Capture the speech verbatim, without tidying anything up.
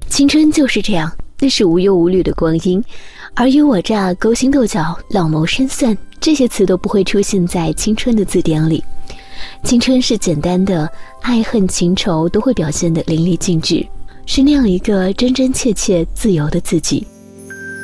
青春就是这样，那是无忧无虑的光阴，尔虞我诈、勾心斗角、老谋深算，这些词都不会出现在青春的字典里。青春是简单的，爱恨情仇都会表现得淋漓尽致，是那样一个真真切切自由的自己。